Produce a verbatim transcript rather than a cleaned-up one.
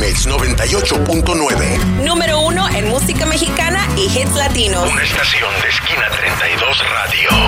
Notimex noventa y ocho punto nueve. Número uno en música mexicana y hits latinos. Una estación de Esquina treinta y dos Radio.